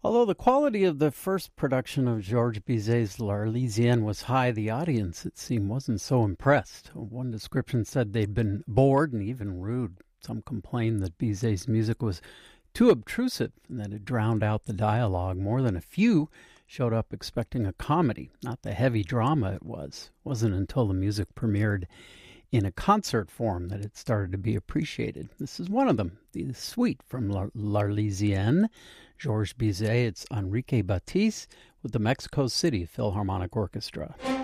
Although the quality of the first production of Georges Bizet's L'Arlésienne was high, the audience, it seemed, wasn't so impressed. One description said they'd been bored and even rude. Some complained that Bizet's music was too obtrusive and that it drowned out the dialogue. More than a few showed up expecting a comedy, not the heavy drama it was. It wasn't until the music premiered in a concert form that it started to be appreciated. This is one of them, the suite from L'Arlésienne, Georges Bizet. It's Enrique Baptiste with the Mexico City Philharmonic Orchestra.